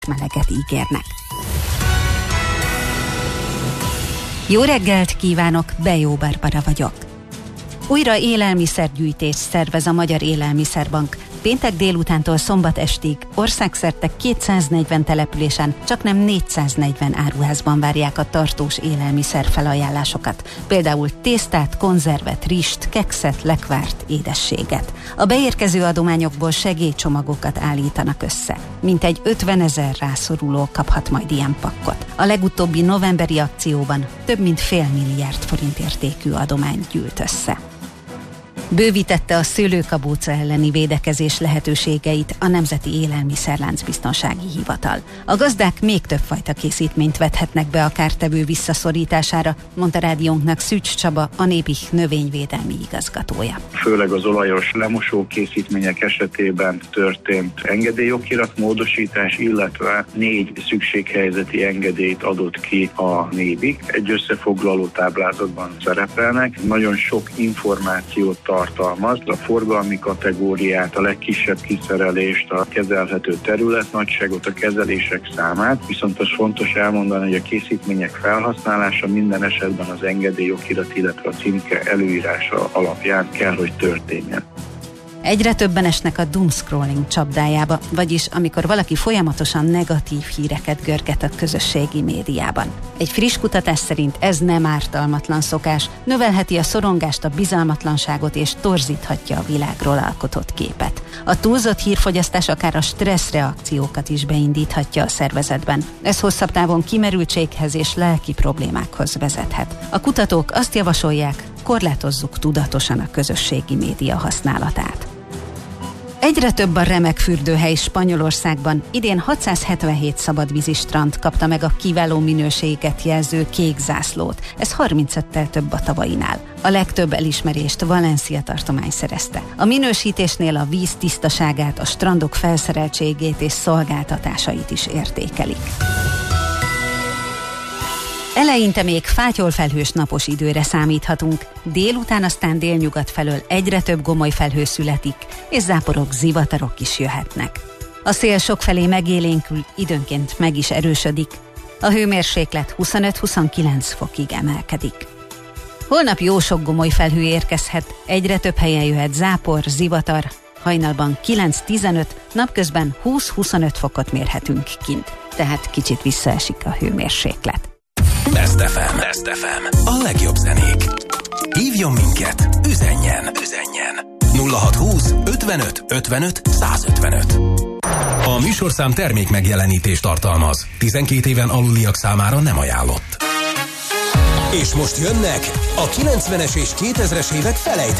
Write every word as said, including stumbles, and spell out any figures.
meleget ígérnek. Jó reggelt kívánok, Bejó Barbara vagyok. Újra élelmiszergyűjtést szervez a Magyar Élelmiszerbank. Péntek délutántól szombat estig országszerte kétszáznegyven településen csaknem négyszáznegyven áruházban várják a tartós élelmiszer felajánlásokat. Például tésztát, konzervet, rist, kekszet, lekvárt, édességet. A beérkező adományokból segélycsomagokat állítanak össze. Mintegy ötvenezer rászoruló kaphat majd ilyen pakkot. A legutóbbi novemberi akcióban több mint fél milliárd forint értékű adományt gyűlt össze. Bővítette a szőlőkabóca elleni védekezés lehetőségeit a Nemzeti Élelmiszerláncbiztonsági Hivatal. A gazdák még több fajta készítményt vethetnek be a kártevő visszaszorítására, mondta rádiónknak Szűcs Csaba, a Népich növényvédelmi igazgatója. Főleg az olajos lemosó készítmények esetében történt engedélyokirat módosítás, illetve négy szükséghelyzeti engedélyt adott ki a Nébik. Egy összefoglaló táblázatban szerepelnek, nagyon sok információt tartalmaz, a forgalmi kategóriát, a legkisebb kiszerelést, a kezelhető területnagyságot, a kezelések számát, viszont az fontos elmondani, hogy a készítmények felhasználása minden esetben az engedélyokirat, illetve a címke előírása alapján kell, hogy történjen. Egyre többen esnek a doomscrolling csapdájába, vagyis amikor valaki folyamatosan negatív híreket görget a közösségi médiában. Egy friss kutatás szerint ez nem ártalmatlan szokás, növelheti a szorongást, a bizalmatlanságot és torzíthatja a világról alkotott képet. A túlzott hírfogyasztás akár a stresszreakciókat is beindíthatja a szervezetben. Ez hosszabb távon kimerültséghez és lelki problémákhoz vezethet. A kutatók azt javasolják, korlátozzuk tudatosan a közösségi média használatát. Egyre több a remek fürdőhely Spanyolországban. Idén hatszázhetvenhét szabadvízi strand kapta meg a kiváló minőséget jelző kék zászlót. Ez harmincöttel több a tavainál. A legtöbb elismerést Valencia tartomány szerezte. A minősítésnél a víz tisztaságát, a strandok felszereltségét és szolgáltatásait is értékelik. Eleinte még fátyolfelhős napos időre számíthatunk, délután aztán délnyugat felől egyre több gomoly felhő születik, és záporok, zivatarok is jöhetnek. A szél sokfelé megélénkül, időnként meg is erősödik. A hőmérséklet huszonöt-huszonkilenc fokig emelkedik. Holnap jó sok gomoly felhő érkezhet, egyre több helyen jöhet zápor, zivatar, hajnalban kilenc-tizenöt, napközben húsz-huszonöt fokot mérhetünk kint, tehát kicsit visszaesik a hőmérséklet. Best ef em. Best ef em. A legjobb zenék. Hívjon minket, üzenjen, üzenjen. nulla hatszázhúsz ötvenöt ötvenöt százötvenöt. A műsorszám termék megjelenítést tartalmaz. tizenkét éven aluliak számára nem ajánlott. És most jönnek a kilencvenes és kétezres évek felejthető